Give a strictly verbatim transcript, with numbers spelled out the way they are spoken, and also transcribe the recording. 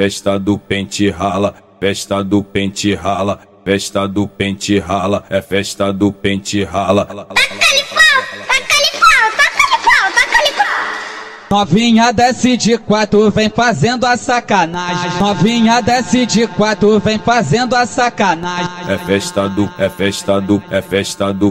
festa do pente rala, festa do pente rala, festa do pente rala, é festa do pente rala. Taca-lhe pau, taca-lhe pau, taca-lhe pau, taca-lhe pau. Novinha desce de quatro, vem fazendo a sacanagem. Novinha desce de quatro, vem fazendo a sacanagem. É festa do, é festa do, é festa do